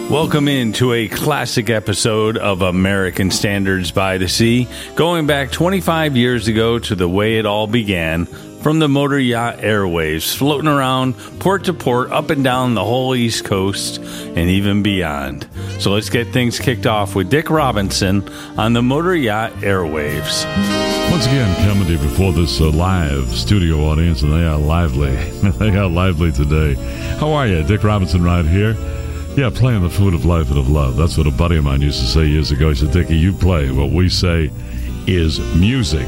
Welcome into a classic episode of American Standards by the Sea, going back 25 years ago to the way it all began, from the motor yacht airwaves, floating around port to port, up and down the whole East Coast, and even beyond. So let's get things kicked off with Dick Robinson on the motor yacht airwaves. Once again, coming to you before this live studio audience, and they are lively. They are lively today. How are you? Dick Robinson right here. Yeah, playing the food of life and of love. That's what a buddy of mine used to say years ago. He said, Dickie, you play. What we say is music,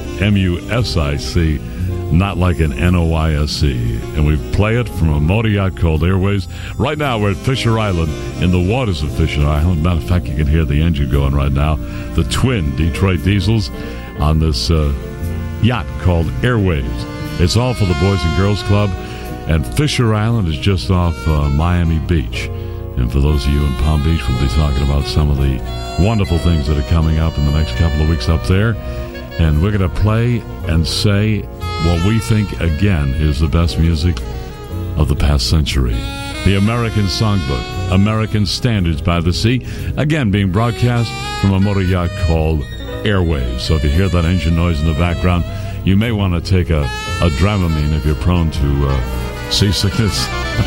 M-U-S-I-C, not like an N-O-I-S-E. And we play it from a motor yacht called Airwaves. Right now, we're at Fisher Island, in the waters of Fisher Island. Matter of fact, you can hear the engine going right now. The twin Detroit diesels on this yacht called Airwaves. It's all for the Boys and Girls Club. And Fisher Island is just off Miami Beach. And for those of you in Palm Beach, we'll be talking about some of the wonderful things that are coming up in the next couple of weeks up there. And we're going to play and say what we think, again, is the best music of the past century. The American Songbook, American Standards by the Sea, again being broadcast from a motor yacht called Airwaves. So if you hear that engine noise in the background, you may want to take a Dramamine if you're prone to seasickness.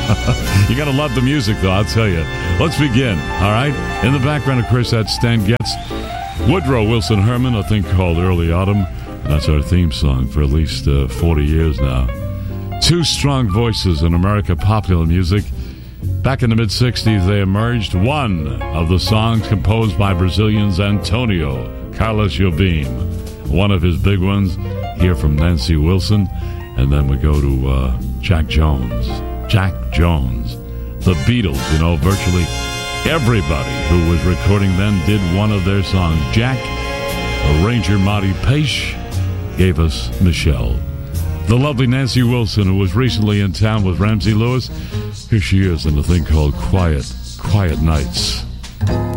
You got to love the music, though, I'll tell you. Let's begin, all right? In the background, of course, that's Stan Getz. Woodrow Wilson Herman, a thing called Early Autumn. That's our theme song for at least 40 years now. Two strong voices in American popular music. Back in the mid-'60s, they emerged. One of the songs composed by Brazilians Antonio Carlos Jobim. One of his big ones, here from Nancy Wilson. And then we go to Jack Jones. Jack Jones. The Beatles, you know, virtually everybody who was recording then did one of their songs. Jack, arranger Marty Page, gave us Michelle. The lovely Nancy Wilson, who was recently in town with Ramsey Lewis. Here she is in the thing called Quiet Nights.